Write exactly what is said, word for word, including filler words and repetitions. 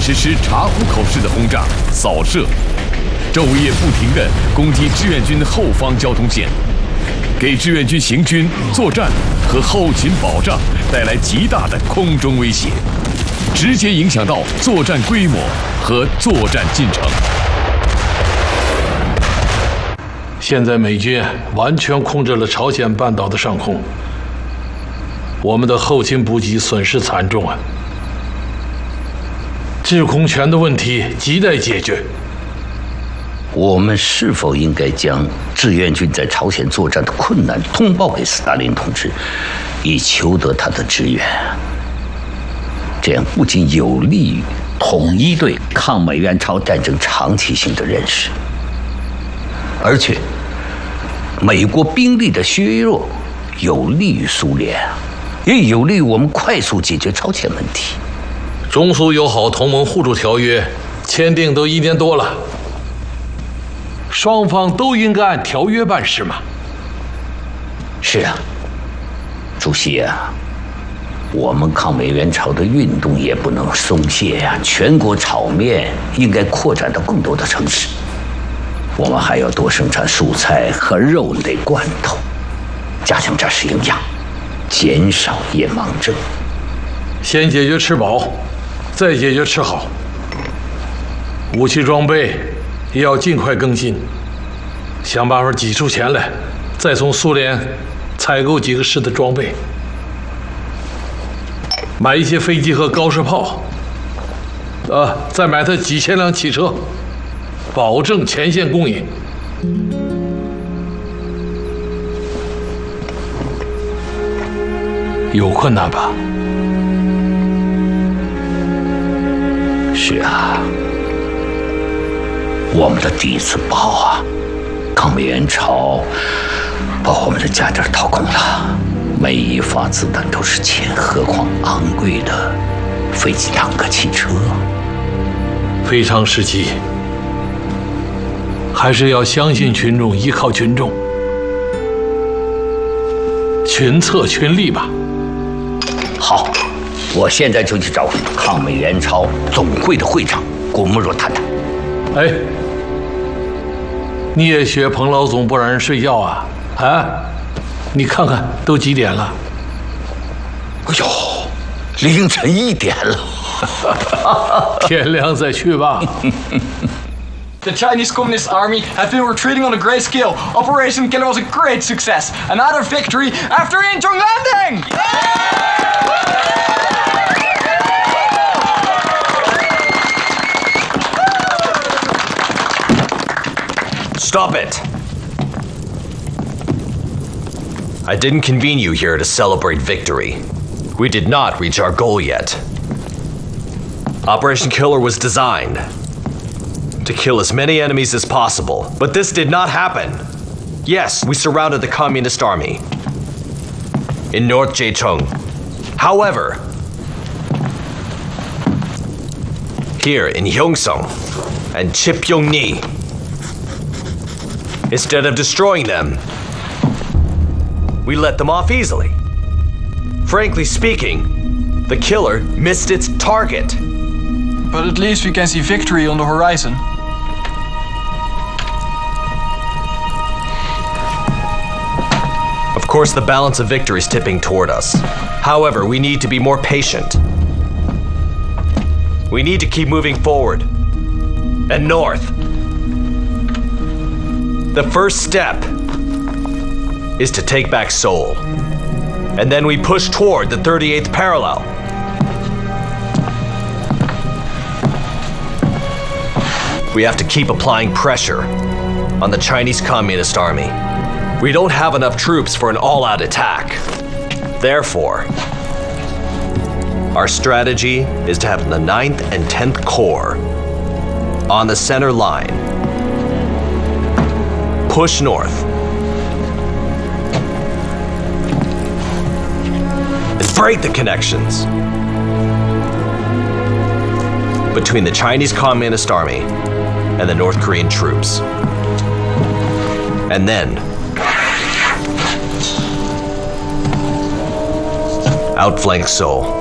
实施茶壶口式的轰炸、扫射，昼夜不停地攻击志愿军后方交通线，给志愿军行军、作战和后勤保障带来极大的空中威胁，直接影响到作战规模和作战进程。 现在美军完全控制了朝鲜半岛的上空，我们的后勤补给损失惨重啊！制空权的问题亟待解决。 我们是否应该将志愿军在朝鲜作战的困难通报给斯大林同志，以求得他的支援？这样不仅有利于统一对抗美援朝战争长期性的认识，而且美国兵力的削弱有利于苏联，也有利于我们快速解决朝鲜问题。 中苏友好同盟互助条约签订都一年多了，双方都应该按条约办事嘛。 是啊，主席啊，我们抗美援朝的运动也不能松懈呀、啊！全国炒面应该扩展到更多的城市。我们还要多生产蔬菜和肉类罐头，加强战士营养，减少夜盲症。 先解决吃饱，再解决吃好。武器装备也要尽快更新，想办法挤出钱来，再从苏联采购几个师的装备，买一些飞机和高射炮，啊，再买它几千辆汽车，保证前线供应。有困难吧？ 是啊，我们的底子薄啊，抗美援朝把我们的家底掏空了，每一发子弹都是钱，何况昂贵的飞机、坦克、汽车。 非常时期，还是要相信群众，依靠群众，群策群力吧。 好，我现在就去找抗美援朝总会的会长郭沫若谈谈。 哎，你也学彭老总不让人睡觉啊？啊，你看看都几点了？ 哎呦，凌晨一点了。 天亮再去吧。 The Chinese Communist Army have been retreating on a great scale. Operation Killer was a great success. Another victory after Incheon landing! Stop it! I didn't convene you here to celebrate victory. We did not reach our goal yet. Operation Killer was designed to kill as many enemies as possible, but this did not happen. Yes, we surrounded the Communist Army in North Jaechung. However, here in Gyeongsang and Chipyeong-ni, instead of destroying them, we let them off easily. Frankly speaking, the killer missed its target. But at least we can see victory on the horizon. Of course, the balance of victory is tipping toward us. However, we need to be more patient. We need to keep moving forward and north. The first step is to take back Seoul. And then we push toward the thirty-eighth parallel. We have to keep applying pressure on the Chinese Communist Army. We don't have enough troops for an all-out attack. Therefore, our strategy is to have the ninth and tenth Corps on the center line. Push north. And break the connections between the Chinese Communist Army and the North Korean troops. And then outflank Seoul.